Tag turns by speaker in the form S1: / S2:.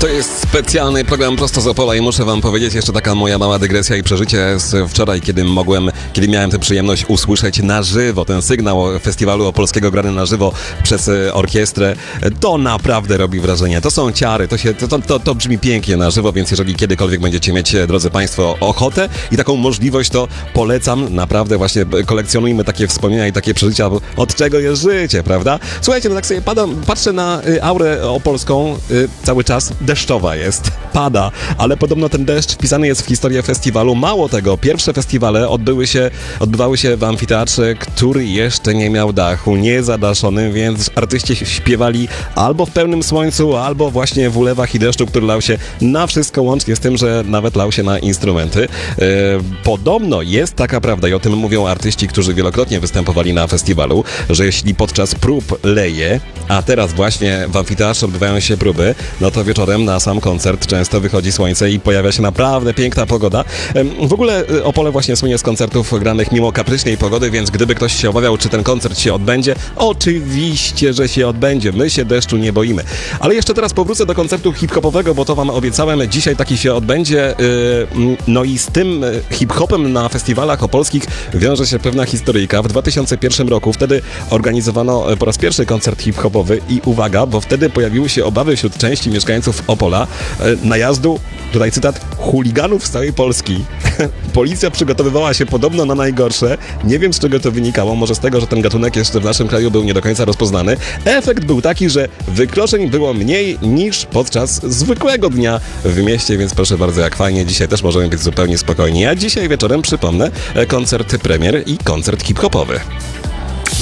S1: To jest specjalny program prosto z Opola i muszę wam powiedzieć jeszcze taka moja mała dygresja i przeżycie z wczoraj, kiedy miałem tę przyjemność usłyszeć na żywo ten sygnał festiwalu opolskiego grany na żywo przez orkiestrę. To naprawdę robi wrażenie. To są ciary, to brzmi pięknie na żywo, więc jeżeli kiedykolwiek będziecie mieć, drodzy państwo, ochotę i taką możliwość, to polecam. Naprawdę właśnie kolekcjonujmy takie wspomnienia i takie przeżycia, bo od czego jest życie, prawda? Słuchajcie, no tak sobie patrzę na aurę opolską, cały czas deszczowa jest, pada, ale podobno ten deszcz wpisany jest w historię festiwalu. Mało tego, pierwsze festiwale odbywały się w amfiteatrze, który jeszcze nie miał dachu, niezadaszonym, więc artyści śpiewali albo w pełnym słońcu, albo właśnie w ulewach i deszczu, który lał się na wszystko, łącznie z tym, że nawet lał się na instrumenty. Podobno jest taka prawda i o tym mówią artyści, którzy wielokrotnie występowali na festiwalu, że jeśli podczas prób leje, a teraz właśnie w amfiteatrze odbywają się próby, no to wieczorem na sam koncert często wychodzi słońce i pojawia się naprawdę piękna pogoda. W ogóle Opole właśnie słynie z koncertów granych mimo kapryśnej pogody, więc gdyby ktoś się obawiał, czy ten koncert się odbędzie, oczywiście, że się odbędzie. My się deszczu nie boimy. Ale jeszcze teraz powrócę do koncertu hip-hopowego, bo to wam obiecałem, dzisiaj taki się odbędzie. No i z tym hip-hopem na festiwalach opolskich wiąże się pewna historyjka. W 2001 roku wtedy organizowano po raz pierwszy koncert hip-hopowy i uwaga, bo wtedy pojawiły się obawy wśród części mieszkańców Opola najazdu, tutaj cytat, chuliganów z całej Polski. Policja przygotowywała się podobno na najgorsze. Nie wiem, z czego to wynikało. Może z tego, że ten gatunek jeszcze w naszym kraju był nie do końca rozpoznany. Efekt był taki, że wykroczeń było mniej niż podczas zwykłego dnia w mieście, więc proszę bardzo, jak fajnie. Dzisiaj też możemy być zupełnie spokojni. A dzisiaj wieczorem, przypomnę, koncert premier i koncert hip-hopowy.